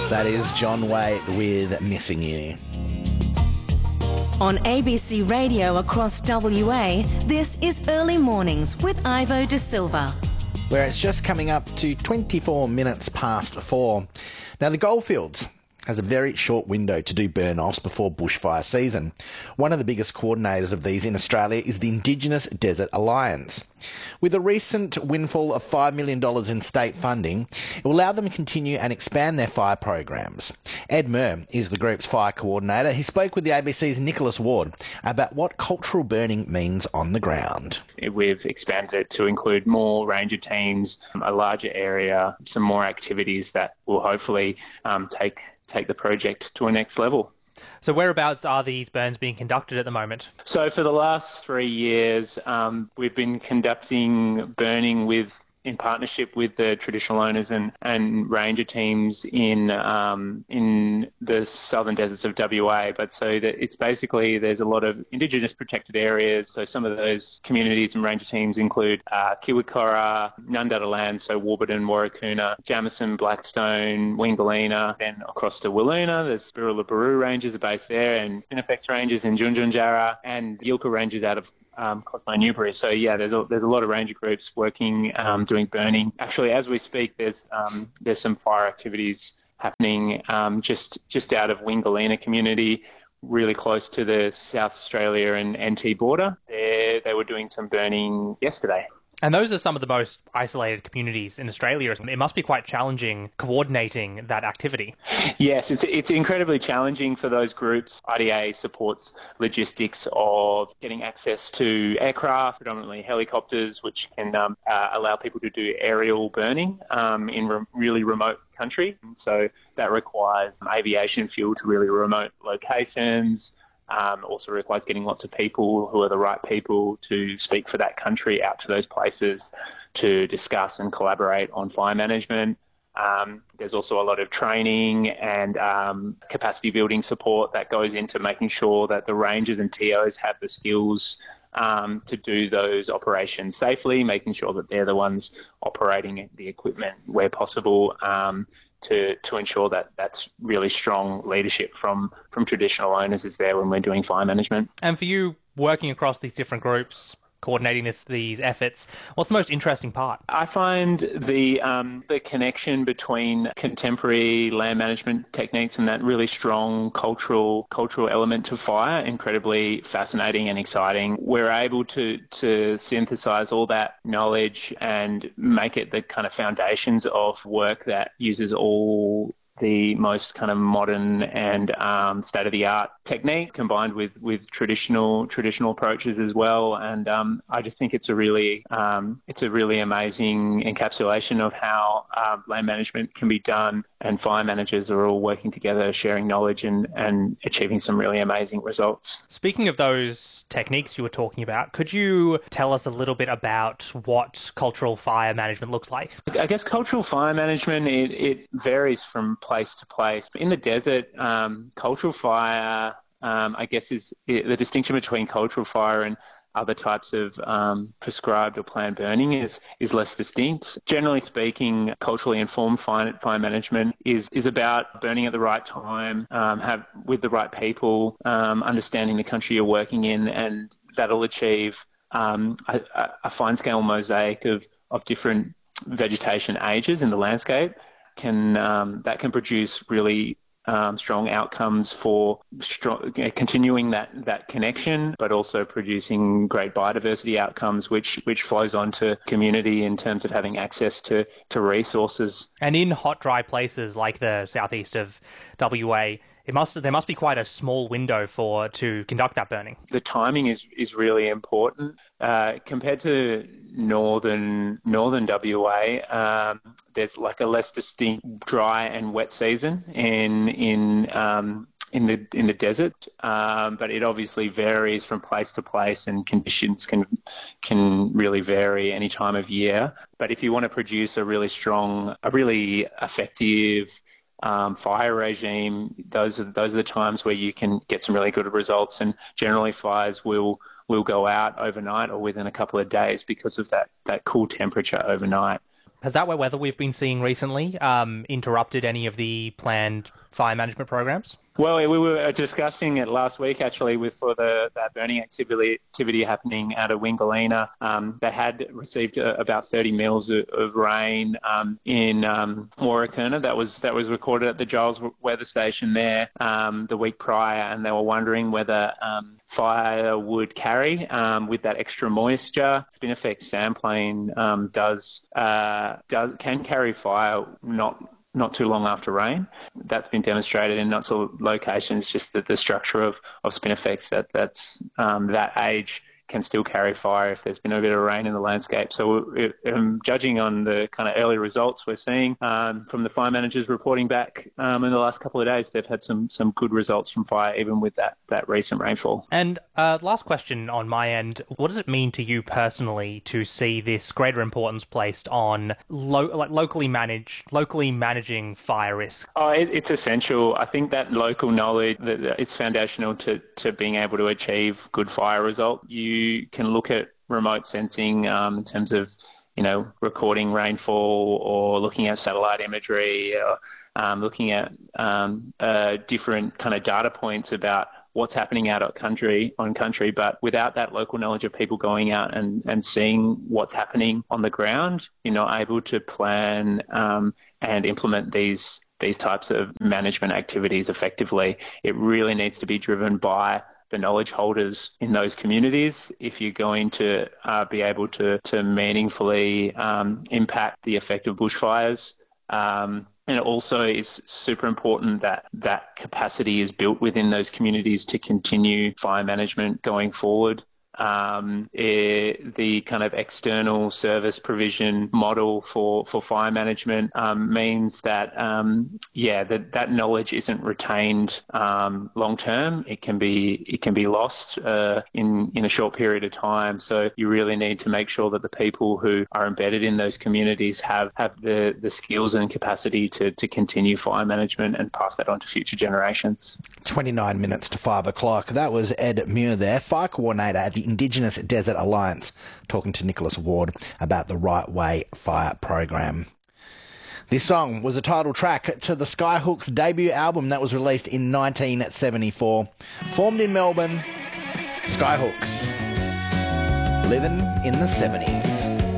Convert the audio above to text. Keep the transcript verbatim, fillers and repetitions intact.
That is John Waite with Missing You. On A B C Radio across W A, this is Early Mornings with Ivo De Silva. Where it's just coming up to twenty-four minutes past four. Now, the Goldfields has a very short window to do burn-offs before bushfire season. One of the biggest coordinators of these in Australia is the Indigenous Desert Alliance. With a recent windfall of five million dollars in state funding, it will allow them to continue and expand their fire programs. Ed Murr is the group's fire coordinator. He spoke with the A B C's Nicholas Ward about what cultural burning means on the ground. We've expanded it to include more ranger teams, a larger area, some more activities that will hopefully um, take take the project to a next level. So whereabouts are these burns being conducted at the moment? So for the last three years, um, we've been conducting burning with in partnership with the traditional owners and, and ranger teams in um, in the southern deserts of W A. But so that it's basically there's a lot of Indigenous protected areas. So some of those communities and ranger teams include uh, Kiwikora, Nundara Land, so Warburton, Warracoona, Jamison, Blackstone, Wingalina, then across to Wiluna. There's Birrilla Rangers are based there, and Cinefex Rangers in Junjunjara, and Yilka Rangers out of Um, Cosmo Newbury. So yeah, there's a, there's a lot of ranger groups working, um, doing burning. Actually, as we speak, there's um, there's some fire activities happening um, just just out of Wingalina community, really close to the South Australia and N T border. They they were doing some burning yesterday. And those are some of the most isolated communities in Australia. It must be quite challenging coordinating that activity. Yes, it's it's incredibly challenging for those groups. I D A supports logistics of getting access to aircraft, predominantly helicopters, which can um, uh, allow people to do aerial burning um, in re- really remote country. So that requires aviation fuel to really remote locations. Um, also requires getting lots of people who are the right people to speak for that country out to those places to discuss and collaborate on fire management. Um, there's also a lot of training and um, capacity building support that goes into making sure that the rangers and T Os have the skills um, to do those operations safely, making sure that they're the ones operating the equipment where possible, um, to to ensure that that's really strong leadership from, from traditional owners is there when we're doing fire management. And for you, working across these different groups, coordinating this, these efforts, what's the most interesting part? I find the um, the connection between contemporary land management techniques and that really strong cultural cultural element to fire incredibly fascinating and exciting. We're able to to synthesize all that knowledge and make it the kind of foundations of work that uses all the most kind of modern and um, state-of-the-art technique combined with, with traditional traditional approaches as well. And um, I just think it's a really um, it's a really amazing encapsulation of how um, land management can be done, and fire managers are all working together, sharing knowledge and, and achieving some really amazing results. Speaking of those techniques you were talking about, could you tell us a little bit about what cultural fire management looks like? I guess cultural fire management, it, it varies from place to place. In the desert, um, cultural fire, um, I guess, is the distinction between cultural fire and other types of um, prescribed or planned burning is is less distinct. Generally speaking, culturally informed fire, fire management is is about burning at the right time, um, have with the right people, um, understanding the country you're working in, and that'll achieve um, a, a fine-scale mosaic of, of different vegetation ages in the landscape. Can um, that can produce really um, strong outcomes for strong, you know, continuing that, that connection, but also producing great biodiversity outcomes, which which flows on to community in terms of having access to, to resources. And in hot, dry places like the southeast of W A, it must there must be quite a small window for to conduct that burning. The timing is is really important uh, compared to northern northern W A. Um, there's like a less distinct dry and wet season in in um, in the in the desert, um, but it obviously varies from place to place, and conditions can can really vary any time of year. But if you want to produce a really strong, a really effective Um, fire regime, those are those are the times where you can get some really good results, and generally fires will will go out overnight or within a couple of days because of that, that cool temperature overnight. Has that wet weather we've been seeing recently um, interrupted any of the planned fire management programs? Well, we were discussing it last week, actually, with for the that burning activity activity happening out of Wingalina. Um, they had received uh, about thirty mils of, of rain um, in um, Warrakurna. That was that was recorded at the Giles weather station there um, the week prior, and they were wondering whether um, fire would carry um, with that extra moisture. Spinifex sampling um, does uh, does can carry fire, not. not too long after rain. That's been demonstrated in lots of locations, just that the structure of, of Spinifex, that, that's um, that age can still carry fire if there's been a bit of rain in the landscape. So it, um, judging on the kind of early results we're seeing um, from the fire managers reporting back um, in the last couple of days, they've had some some good results from fire, even with that, that recent rainfall. And uh, last question on my end, what does it mean to you personally to see this greater importance placed on lo- like locally managed, locally managing fire risk? Oh, it, it's essential. I think that local knowledge, that, that it's foundational to, to being able to achieve good fire result. You You can look at remote sensing um, in terms of, you know, recording rainfall or looking at satellite imagery or um, looking at um, uh, different kind of data points about what's happening out of country on country. But without that local knowledge of people going out and, and seeing what's happening on the ground, you're not able to plan um, and implement these these types of management activities effectively. It really needs to be driven by the knowledge holders in those communities if you're going to uh, be able to, to meaningfully um, impact the effect of bushfires. Um, and it also is super important that that capacity is built within those communities to continue fire management going forward. Um, it, the kind of external service provision model for, for fire management um, means that, um, yeah, that, that knowledge isn't retained um, long term. It can be it can be lost uh, in in a short period of time. So you really need to make sure that the people who are embedded in those communities have, have the, the skills and capacity to, to continue fire management and pass that on to future generations. twenty-nine minutes to five o'clock. That was Ed Muir there, fire coordinator at the Indigenous Desert Alliance, talking to Nicholas Ward about the Right Way Fire Program. This song was a title track to the Skyhooks debut album that was released in nineteen seventy-four. Formed in Melbourne, Skyhooks, living in the seventies.